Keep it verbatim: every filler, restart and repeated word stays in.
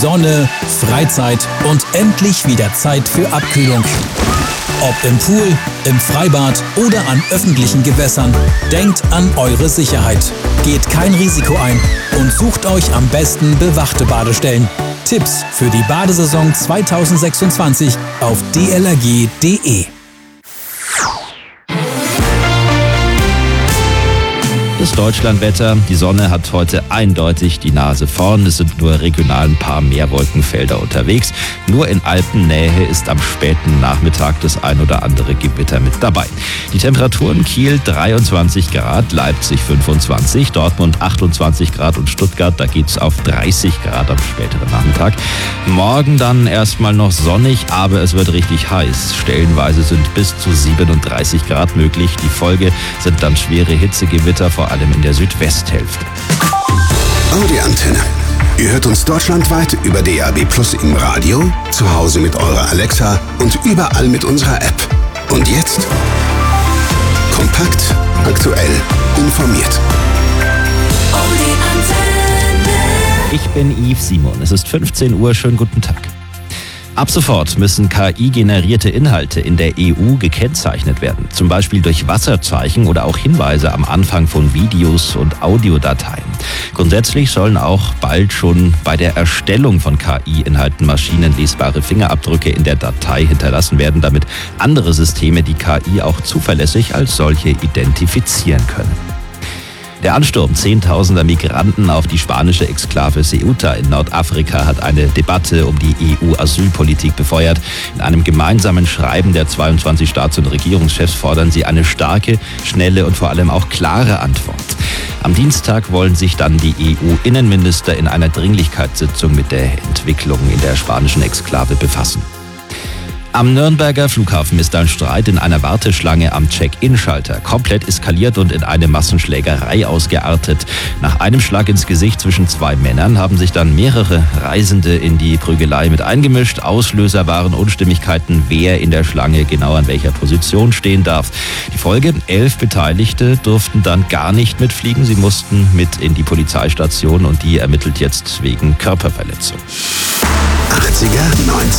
Sonne, Freizeit und endlich wieder Zeit für Abkühlung. Ob im Pool, im Freibad oder an öffentlichen Gewässern, denkt an eure Sicherheit. Geht kein Risiko ein und sucht euch am besten bewachte Badestellen. Tipps für die Badesaison zwanzig sechsundzwanzig auf d l r g punkt d e. Das Deutschlandwetter. Die Sonne hat heute eindeutig die Nase vorn. Es sind nur regional ein paar Meerwolkenfelder unterwegs. Nur in Alpennähe ist am späten Nachmittag das ein oder andere Gewitter mit dabei. Die Temperaturen: Kiel dreiundzwanzig Grad, Leipzig fünfundzwanzig, Dortmund achtundzwanzig Grad und Stuttgart, da geht's auf dreißig Grad am späteren Nachmittag. Morgen dann erstmal noch sonnig, aber es wird richtig heiß. Stellenweise sind bis zu siebenunddreißig Grad möglich. Die Folge sind dann schwere Hitzegewitter, vor allem in der Südwesthälfte. Audi-Antenne. Ihr hört uns deutschlandweit über D A B Plus im Radio, zu Hause mit eurer Alexa und überall mit unserer App. Und jetzt kompakt, aktuell, informiert. Ich bin Yves Simon. Es ist fünfzehn Uhr. Schönen guten Tag. Ab sofort müssen K I-generierte Inhalte in der E U gekennzeichnet werden. Zum Beispiel durch Wasserzeichen oder auch Hinweise am Anfang von Videos und Audiodateien. Grundsätzlich sollen auch bald schon bei der Erstellung von K I-Inhalten maschinenlesbare Fingerabdrücke in der Datei hinterlassen werden, damit andere Systeme die K I auch zuverlässig als solche identifizieren können. Der Ansturm zehntausender Migranten auf die spanische Exklave Ceuta in Nordafrika hat eine Debatte um die E U-Asylpolitik befeuert. In einem gemeinsamen Schreiben der zweiundzwanzig Staats- und Regierungschefs fordern sie eine starke, schnelle und vor allem auch klare Antwort. Am Dienstag wollen sich dann die E U-Innenminister in einer Dringlichkeitssitzung mit der Entwicklung in der spanischen Exklave befassen. Am Nürnberger Flughafen ist ein Streit in einer Warteschlange am Check-in-Schalter komplett eskaliert und in eine Massenschlägerei ausgeartet. Nach einem Schlag ins Gesicht zwischen zwei Männern haben sich dann mehrere Reisende in die Prügelei mit eingemischt. Auslöser waren Unstimmigkeiten, wer in der Schlange genau an welcher Position stehen darf. Die Folge: elf Beteiligte durften dann gar nicht mitfliegen. Sie mussten mit in die Polizeistation und die ermittelt jetzt wegen Körperverletzung. achtziger, neunziger